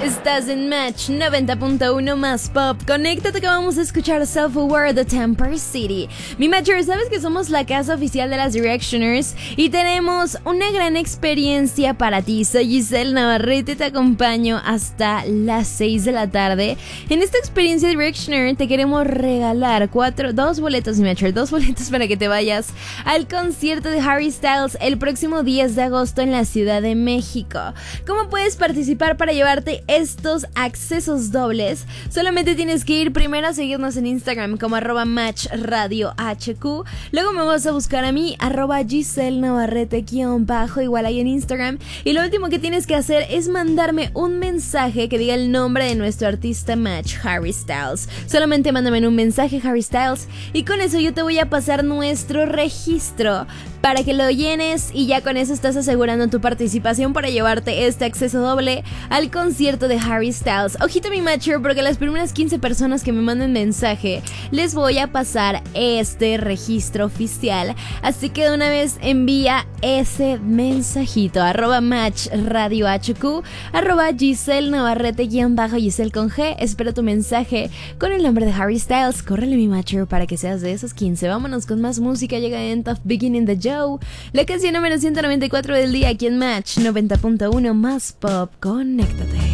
Estás en Match 90.1 más pop. Conéctate que vamos a escuchar Self-Aware de Temper City. Mi Matcher, sabes que somos la casa oficial de las Directioners y tenemos una gran experiencia para ti. Soy Giselle Navarrete y te acompaño hasta las 6 de la tarde. En esta experiencia Directioner te queremos regalar dos boletos, mi Matcher, 2 boletos para que te vayas al concierto de Harry Styles el próximo 10 de agosto en la Ciudad de México. ¿Cómo puedes participar para llevarte estos accesos dobles? Solamente tienes que ir primero a seguirnos en Instagram como @matchradiohq. Luego me vas a buscar a mí, @Giselle Navarrete _ igual ahí en Instagram. Y lo último que tienes que hacer es mandarme un mensaje que diga el nombre de nuestro artista Match, Harry Styles. Solamente mándame un mensaje, Harry Styles, y con eso yo te voy a pasar nuestro registro para que lo llenes y ya con eso estás asegurando tu participación para llevarte este acceso doble al concierto de Harry Styles. Ojito mi Matcher, porque las primeras 15 personas que me manden mensaje les voy a pasar este registro oficial. Así que de una vez envía ese mensajito @matchradiohq, @Giselle Navarrete _ Giselle con G. Espero tu mensaje con el nombre de Harry Styles. Córrele mi Matcher para que seas de esos 15. Vámonos con más música. Llega End of Beginning the Joe, la canción número 194 del día aquí en Match 90.1 más pop. Conéctate.